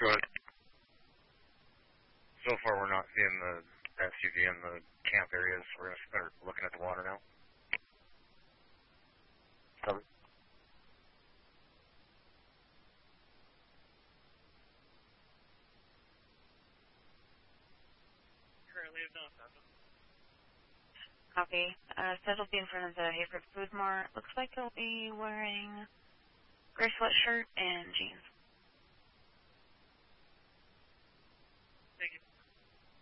Good. So far, we're not seeing the SUV in the camp areas. We're going to start looking at the water now. So, Copy. Scheduled to be in front of the Hayford Food Mart. Looks like he'll be wearing gray sweatshirt and jeans.